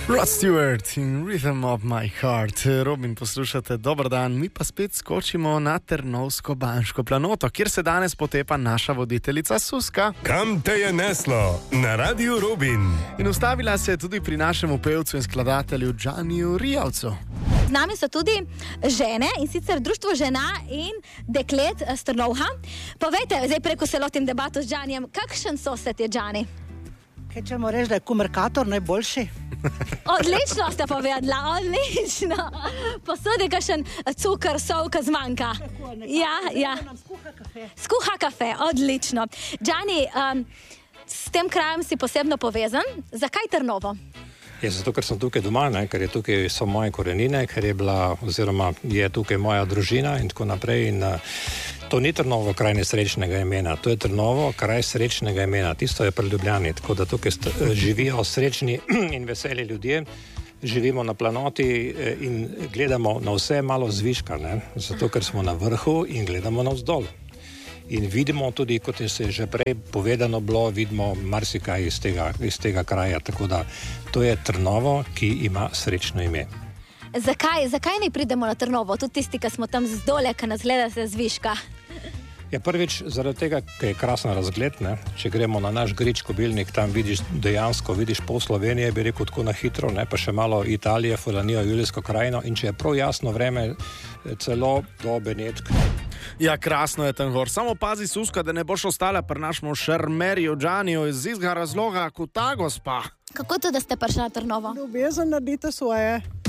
Rod Stewart in Rhythm of My Heart. Robin, poslušate, dober dan, mi pa spet skočimo na Trnovsko-Banško planoto, kjer se danes potepa naša voditeljica Suska. Kam te je neslo? Na Radiu Robin. In ustavila se je tudi pri našemu pevcu in skladatelju Džaniju Rijavcu. Z nami so tudi žene, in sicer Društvo žena in deklet s Trnovha. Povejte, zdaj preko se lotim debato z Džanijem, kakšen so se te Džani? Kaj ćemo reći da je komerkator najboljši? Odlično ste povedali, odlično. Posodi kakšen cukor, sol, ki zmanjka. Ja. Skuha kafe, odlično. Džani, s tem krajem si posebno povezan. Zakaj Trnovo? Zato, ker sem tukaj doma, ker tukaj so moje korenine, ker je bila oziroma je tukaj moja družina in tako naprej. In to ni Trnovo kraj nesrečnega imena, to je Trnovo kraj srečnega imena. Tisto je pri Ljubljani, tako da tukaj živijo srečni in veseli ljudje. Živimo na planoti in gledamo na vse malo zviška, zato ker smo na vrhu in gledamo navzdol. In vidimo tudi, kot je se že prej povedano bilo, vidimo marsikaj iz tega kraja, tako da to je Trnovo, ki ima srečno ime. Zakaj ne pridemo na Trnovo, tudi tisti, ki smo tam zdole, ki nas gledate zviška? Ja, prvič zaradi tega, ker je krasen razgled, Če gremo na naš Grič Kobilnik, tam dejansko vidiš pol Slovenije, bi rekel tako na hitro, pa še malo Italije, Furlanijo, Julijsko krajino, in če je prav jasno vreme, celo do Benetk. Ja, krasno je tam gor. Samo pazi, Suska, da ne boš ostala pri našemu šarmerju Džaniju iz istega razloga kot ta gospa. Kako to, da ste prišli na Trnovo? Ljubezen naredite svoje.